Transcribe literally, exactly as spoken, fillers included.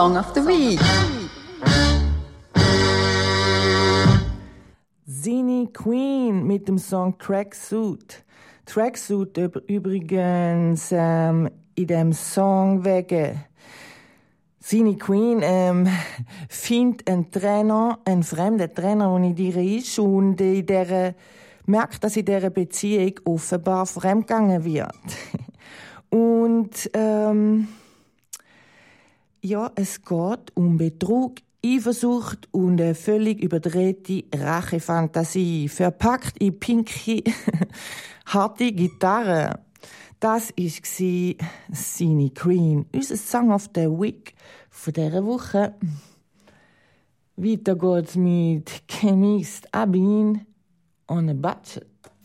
Song of the Week. Seine Queen mit dem Song Tracksuit. Tracksuit übrigens ähm, in dem Song wegen seine Queen ähm, findet einen Trainer, einen fremden Trainer, der in ihr ist und in der merkt, dass in dieser Beziehung offenbar fremdgegangen wird. Und ähm, ja, es geht um Betrug, Eifersucht und eine völlig überdrehte Rachefantasie, verpackt in pinke, harte Gitarre. Das war seine Queen, unser Song of the Week von dieser Woche. Weiter geht's mit Chemist Abin on a Budget.